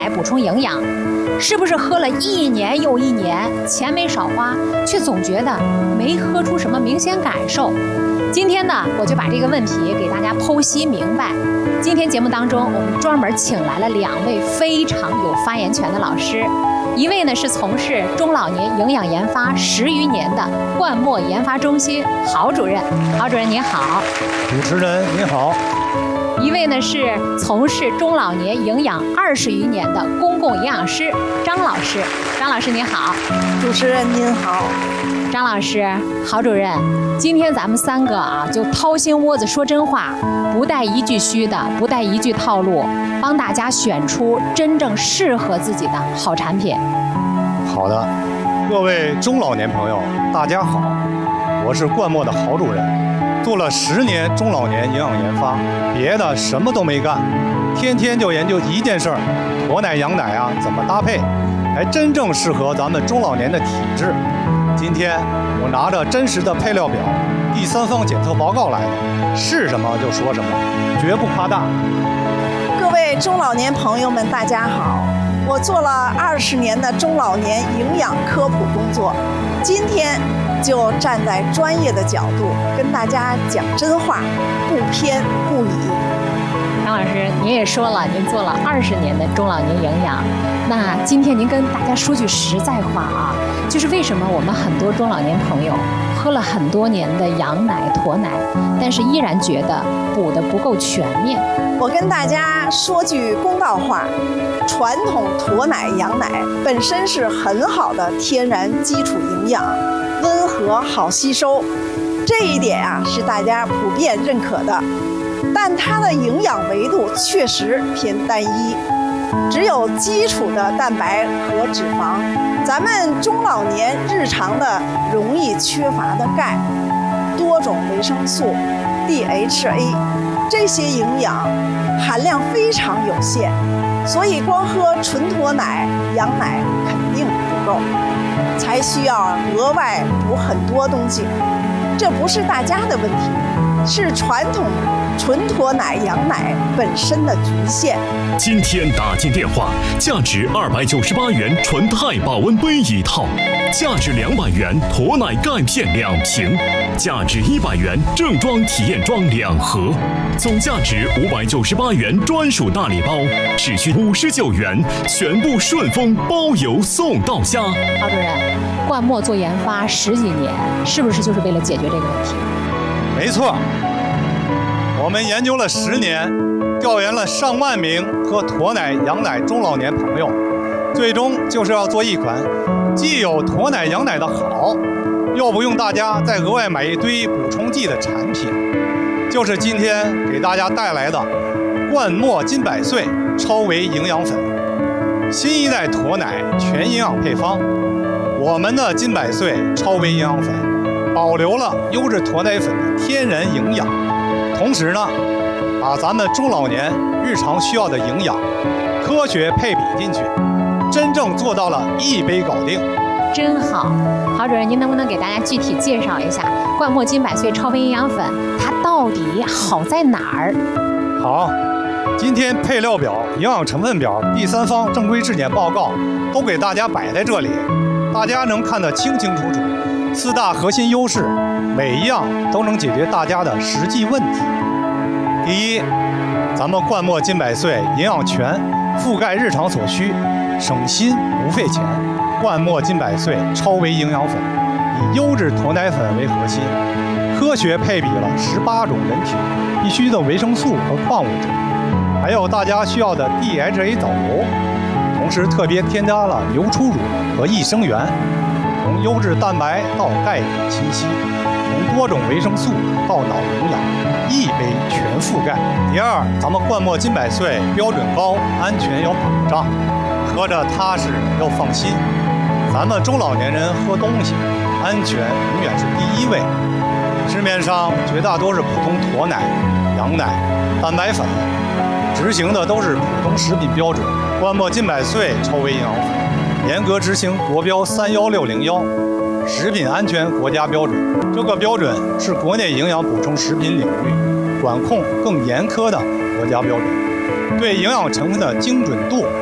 来补充营养，是不是喝了一年又一年，钱没少花，却总觉得没喝出什么明显感受？今天呢，我就把这个问题给大家剖析明白。今天节目当中，我们专门请来了2位非常有发言权的老师，一位呢是从事中老年营养研发10余年的冠墨研发中心郝主任，郝主任您好。 主持人您好。 一位呢是从事中老年营养20余年的公共营养师张老师，张老师您好。 主持人您好。 张老师，郝主任，今天咱们3个就掏心窝子说真话，不带一句虚的，不带一句套路，帮大家选出真正适合自己的好产品。 好的，各位中老年朋友，大家好，我是冠墨的郝主任，做了10年中老年营养研发，别的什么都没干，天天就研究一件事儿，驼奶羊奶怎么搭配，才真正适合咱们中老年的体质。今天我拿着真实的配料表、第3方检测报告来的，是什么就说什么，绝不夸大。 各位中老年朋友们，大家好，我做了20年的中老年营养科普工作，今天就站在专业的角度跟大家讲真话，不偏不倚。 张老师，您也说了，您做了20年的中老年营养，那今天您跟大家说句实在话就是为什么我们很多中老年朋友喝了很多年的羊奶、驼奶，但是依然觉得补得不够全面？ 我跟大家说句公道话，传统驼奶、羊奶本身是很好的天然基础营养，温和好吸收，这一点是大家普遍认可的。但它的营养维度确实偏单一，只有基础的蛋白和脂肪，咱们中老年日常的容易缺乏的钙、多种维生素、DHA， 这些营养含量非常有限，所以光喝纯驼奶、羊奶肯定不够，才需要额外补很多东西。这不是大家的问题，是传统纯驼奶、羊奶本身的局限。 今天打进电话，价值298元纯钛保温杯1套，价值200元驼奶钙片2瓶，价值100元正装体验装2盒，总价值598元专属大礼包，只需59元，全部顺丰包邮送到家。 郝主任，冠墨做研发10几年，是不是就是为了解决这个问题？ 没错，我们研究了10年，调研了上万名喝驼奶、羊奶中老年朋友，最终就是要做一款既有驼奶、羊奶的好，又不用大家再额外买一堆补充剂的产品，就是今天给大家带来的冠墨金百岁超维营养粉，新一代驼奶全营养配方。我们的金百岁超维营养粉保留了优质驼奶粉的天然营养，同时呢，把咱们中老年日常需要的营养科学配比进去，真正做到了一杯搞定。 真好。郝主任，您能不能给大家具体介绍一下冠墨金百岁超维营养粉它到底好在哪儿？ 好，今天配料表、营养成分表、第3方正规质检报告都给大家摆在这里，大家能看得清清楚楚。4大核心优势，每一样都能解决大家的实际问题。第一，咱们冠墨金百岁营养全，覆盖日常所需，省心不费钱。冠墨金百岁超维营养粉以优质驼奶粉为核心，科学配比了18种人体必需的维生素和矿物质，还有大家需要的 DHA 藻油，同时特别添加了牛初乳和益生元，从优质蛋白到钙铁清晰，从多种维生素到脑营养，一杯全覆盖。第二，咱们冠墨金百岁标准高，安全有保障，喝着踏实又放心。咱们中老年人喝东西，安全永远是第一位。市面上绝大多数普通驼奶、羊奶、蛋白粉，执行的都是普通食品标准。冠墨金百岁超维营养粉严格执行国标31601食品安全国家标准，这个标准是国内营养补充食品领域管控更严苛的国家标准，对营养成分的精准度